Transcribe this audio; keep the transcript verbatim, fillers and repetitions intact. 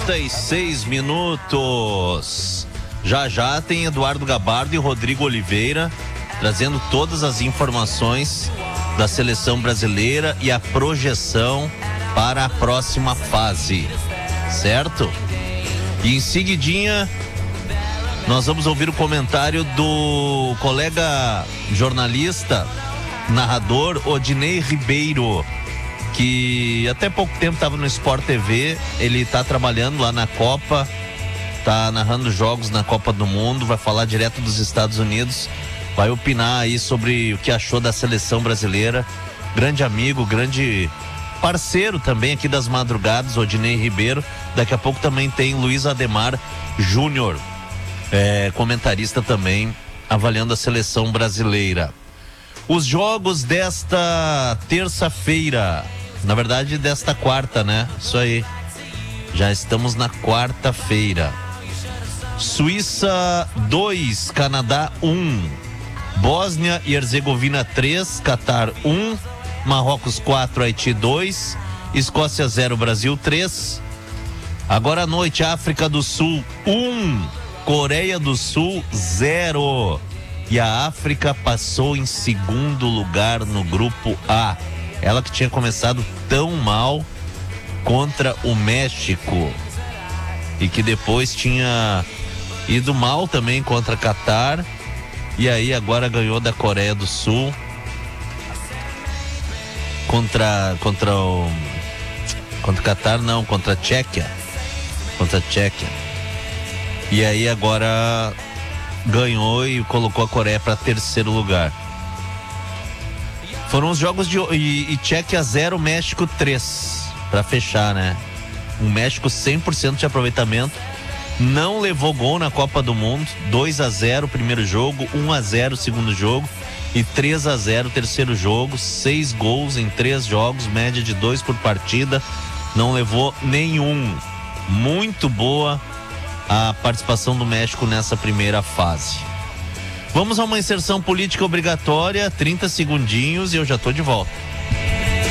trinta e seis minutos. Já já tem Eduardo Gabardo e Rodrigo Oliveira trazendo todas as informações da seleção brasileira e a projeção para a próxima fase, certo? E em seguidinha nós vamos ouvir o comentário do colega jornalista, narrador Odinei Ribeiro, que até pouco tempo estava no Sport T V. Ele está trabalhando lá na Copa, está narrando jogos na Copa do Mundo, vai falar direto dos Estados Unidos, vai opinar aí sobre o que achou da seleção brasileira. Grande amigo, grande parceiro também aqui das madrugadas, Odinei Ribeiro. Daqui a pouco também tem Luiz Ademar Júnior, é, comentarista também, avaliando a seleção brasileira. Os jogos desta terça-feira, na verdade desta quarta, né? Isso aí, já estamos na quarta-feira. Suíça dois, Canadá um, Bósnia e Herzegovina três, Catar um, Marrocos quatro, Haiti dois, Escócia zero, Brasil três. Agora à noite, África do Sul um, Coreia do Sul zero. E a África passou em segundo lugar no grupo A. Ela que tinha começado tão mal contra o México e que depois tinha ido mal também contra Catar, e aí agora ganhou da Coreia do Sul contra contra o contra o Catar, não, contra a Tchequia, contra a Tchequia. E aí agora ganhou e colocou a Coreia para terceiro lugar. Foram os jogos de e, e Tchequia zero, México três, para fechar, né? O México cem por cento de aproveitamento, não levou gol na Copa do Mundo. Dois a zero primeiro jogo, um a zero segundo jogo e três a zero terceiro jogo. Seis gols em três jogos, média de dois por partida, não levou nenhum. Muito boa a participação do México nessa primeira fase. Vamos a uma inserção política obrigatória, trinta segundinhos e eu já tô de volta.